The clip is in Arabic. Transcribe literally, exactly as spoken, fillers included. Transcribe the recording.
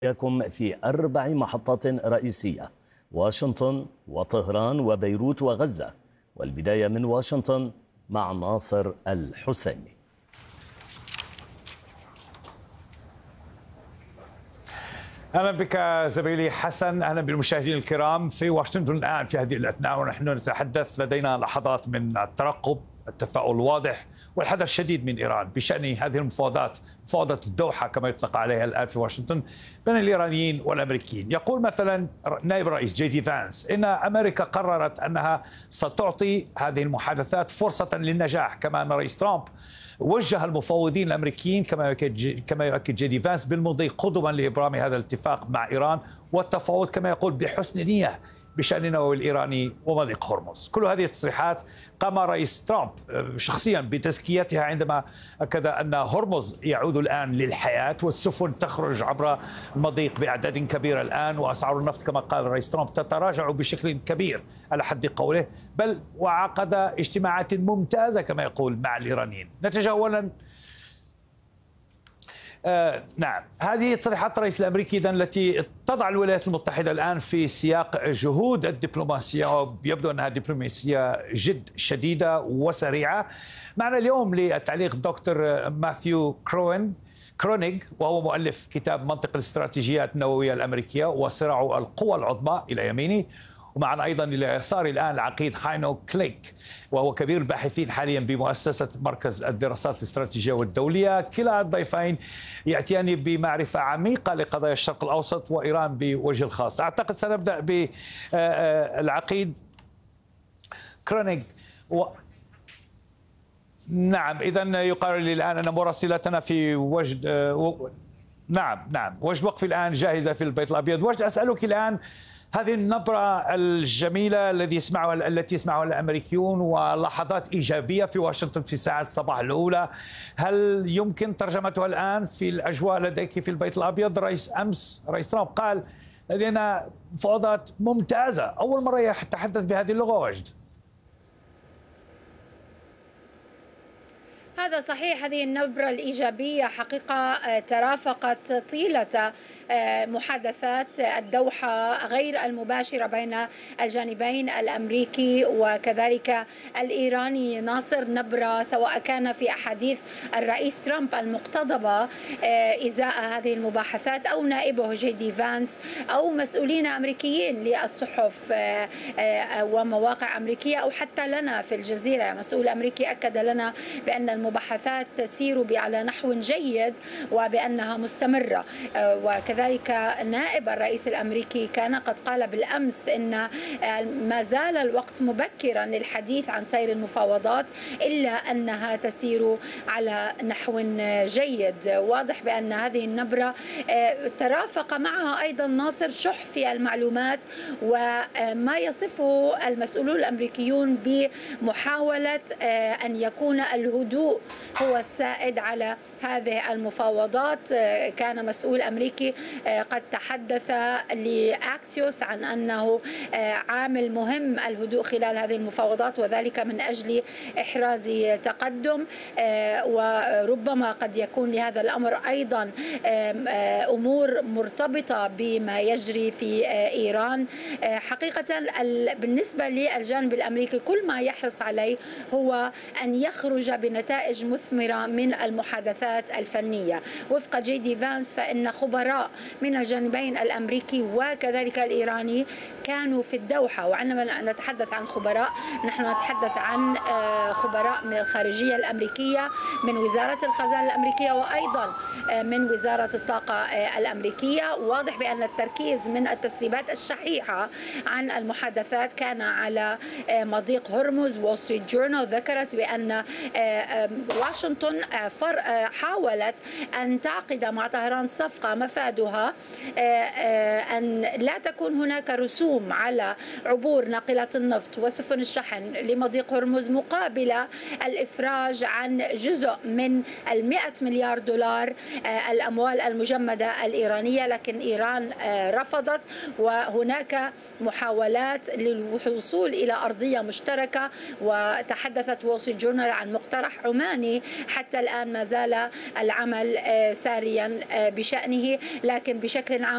يكم في أربع محطات رئيسية: واشنطن وطهران وبيروت وغزة. والبداية من واشنطن مع ناصر الحسيني. أهلا بك زميلي حسن، أهلا بالمشاهدين الكرام في واشنطن الآن في هذه الأثناء ونحن نتحدث. لدينا لحظات من الترقب، التفاؤل واضح والحذر الشديد من إيران بشأن هذه المفاوضات، مفاوضات الدوحة كما يطلق عليها الآن في واشنطن بين الإيرانيين والأمريكيين. يقول مثلا نائب الرئيس جي دي فانس إن أمريكا قررت أنها ستعطي هذه المحادثات فرصة للنجاح، كما أن رئيس ترامب وجه المفوضين الامريكيين كما يؤكد كما يؤكد جي دي فانس بالمضي قدما لابرام هذا الاتفاق مع ايران والتفاوض كما يقول بحسن نيه بشان النووي الايراني ومضيق هرمز. كل هذه التصريحات قام رئيس ترامب شخصيا بتزكيتها عندما اكد ان هرمز يعود الان للحياه والسفن تخرج عبر المضيق باعداد كبيره الان، واسعار النفط كما قال الرئيس ترامب تتراجع بشكل كبير على حد قوله، بل وعقد اجتماعات ممتازه كما يقول مع الايرانيين. نتجاولا آه نعم، هذه تصريحات الرئيس الامريكي اذا التي تضع الولايات المتحده الان في سياق جهود الدبلوماسيه، ويبدو انها دبلوماسيه جد شديده وسريعه. معنا اليوم للتعليق دكتور ماثيو كروين كرونيغ، وهو مؤلف كتاب منطق الاستراتيجيات النوويه الامريكيه وصراع القوى العظمى الى يميني، ومعنا ايضا الى يساري الان العقيد هاينو كليك، وهو كبير الباحثين حاليا بمؤسسه مركز الدراسات الاستراتيجيه والدوليه. كلا الضيفين ياتيان بمعرفه عميقه لقضايا الشرق الاوسط وايران بوجه الخاص. اعتقد سنبدا بالعقيد كرونيغ. و... نعم، اذا يقال لي الان ان مراسلتنا في وجد و... نعم نعم وجد وقفي الان جاهزه في البيت الابيض. وجد اسالك الان هذه النبرة الجميلة التي يسمعها التي يسمعها الأمريكيون ولحظات إيجابية في واشنطن في ساعات الصباح الأولى، هل يمكن ترجمتها الآن في الأجواء لديك في البيت الأبيض؟ رئيس أمس رئيس ترامب قال لدينا مفاوضات ممتازة، أول مرة يتحدث بهذه اللغة. وجد هذا صحيح، هذه النبرة الإيجابية حقيقة ترافقت طيلة محادثات الدوحة غير المباشرة بين الجانبين الأمريكي وكذلك الإيراني. ناصر، نبرة سواء كان في أحاديث الرئيس ترامب المقتضبة إزاء هذه المباحثات أو نائبه جي دي فانس أو مسؤولين أمريكيين للصحف ومواقع أمريكية أو حتى لنا في الجزيرة. مسؤول أمريكي أكد لنا بأن المباحثات تسير على نحو جيد وبأنها مستمرة. وكذلك نائب الرئيس الأمريكي كان قد قال بالأمس إن ما زال الوقت مبكرا للحديث عن سير المفاوضات إلا أنها تسير على نحو جيد. واضح بأن هذه النبرة ترافق معها أيضا ناصر شح في المعلومات وما يصفه المسؤولون الأمريكيون بمحاولة أن يكون الهدوء هو السائد على هذه المفاوضات. كان مسؤول أمريكي قد تحدث لأكسيوس عن أنه عامل مهم الهدوء خلال هذه المفاوضات، وذلك من أجل إحراز تقدم، وربما قد يكون لهذا الأمر أيضا أمور مرتبطة بما يجري في إيران. حقيقة بالنسبة للجانب الأمريكي كل ما يحرص عليه هو أن يخرج بنتائج مثمرة من المحادثات الفنية. وفق جي دي فانس فإن خبراء من الجانبين الأمريكي وكذلك الإيراني كانوا في الدوحة، وعندما نتحدث عن خبراء نحن نتحدث عن خبراء من الخارجية الأمريكية، من وزارة الخزانة الأمريكية وأيضا من وزارة الطاقة الأمريكية. واضح بأن التركيز من التسريبات الشحيحة عن المحادثات كان على مضيق هرمز. وول ستريت جورنال ذكرت بأن واشنطن حاولت أن تعقد مع طهران صفقة مفادها أن لا تكون هناك رسوم على عبور ناقلات النفط وسفن الشحن لمضيق هرمز مقابل الإفراج عن جزء من المئة مليار دولار الأموال المجمدة الإيرانية، لكن إيران رفضت. وهناك محاولات للوصول إلى أرضية مشتركة، وتحدثت وول ستريت جورنال عن مقترح عماني حتى الآن ما زال العمل ساريا بشأنه، لكن بشكل عام